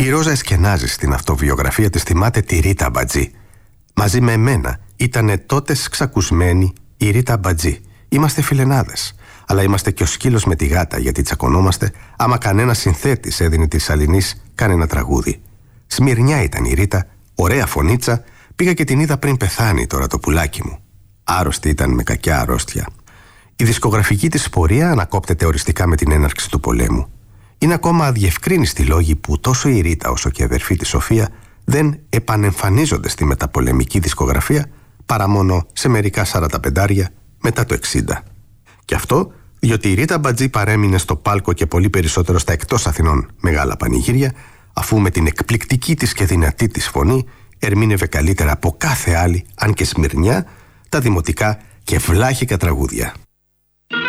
Ρόζα Εσκενάζη στην αυτοβιογραφία της θυμάται τη Ρίτα Αμπατζή. Μαζί με εμένα ήτανε τότε ξακουσμένη η Ρίτα Αμπατζή. Είμαστε φιλενάδες, αλλά είμαστε και ο σκύλος με τη γάτα, γιατί τσακωνόμαστε άμα κανένα συνθέτης έδινε της Αλληνής κανένα τραγούδι. Σμυρνιά ήταν η Ρίτα, ωραία φωνίτσα, πήγα και την είδα πριν πεθάνει τώρα το πουλάκι μου. Άρρωστη ήταν με κακιά αρρώστια. Η δισκογραφική της πορεία ανακόπτεται οριστικά με την έναρξη του πολέμου. Είναι ακόμα αδιευκρίνιστοι λόγοι που τόσο η Ρίτα όσο και η αδερφή της Σοφία δεν επανεμφανίζονται στη μεταπολεμική δισκογραφία παρά μόνο σε μερικά 45 μετά το 60. Και αυτό διότι η Ρίτα Αμπατζή παρέμεινε στο πάλκο και πολύ περισσότερο στα εκτός Αθηνών μεγάλα πανηγύρια, αφού με την εκπληκτική της και δυνατή της φωνή ερμήνευε καλύτερα από κάθε άλλη, αν και Σμυρνιά, τα δημοτικά και βλάχικα τραγούδια.